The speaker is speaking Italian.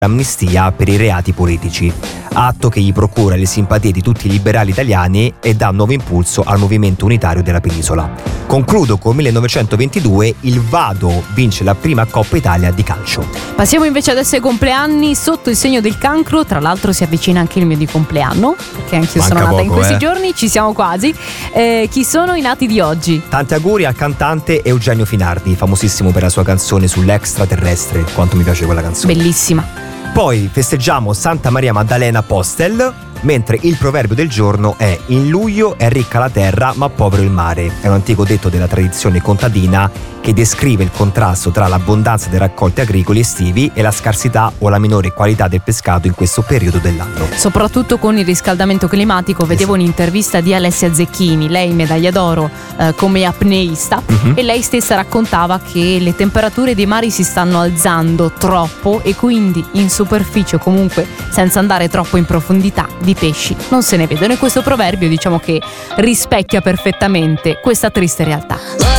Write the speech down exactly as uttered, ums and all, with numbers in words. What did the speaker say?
amnistia per i reati politici, atto che gli procura le simpatie di tutti i liberali italiani e dà un nuovo impulso al movimento unitario della penisola. Concludo con millenovecentoventidue, il Vado vince la prima Coppa Italia di calcio. Passiamo invece adesso ai compleanni sotto il segno del cancro. Tra l'altro si avvicina anche il mio di compleanno, perché anch'io Manca sono nata poco, in questi eh. giorni, ci siamo quasi. Eh, chi sono i nati di oggi? Tanti auguri al cantante Eugenio Finardi, famosissimo per la sua canzone sull'extraterrestre, quanto mi piace quella canzone. Bellissima. Poi festeggiamo Santa Maria Maddalena Postel, mentre il proverbio del giorno è: in luglio è ricca la terra ma povero il mare. È un antico detto della tradizione contadina che descrive il contrasto tra l'abbondanza dei raccolti agricoli estivi e la scarsità o la minore qualità del pescato in questo periodo dell'anno. Soprattutto con il riscaldamento climatico. Vedevo Esatto. un'intervista di Alessia Zecchini, lei medaglia d'oro eh, come apneista, Mhm. e lei stessa raccontava che le temperature dei mari si stanno alzando troppo e quindi in superficie, o comunque senza andare troppo in profondità, di pesci non se ne vedono, e questo proverbio diciamo che rispecchia perfettamente questa triste realtà.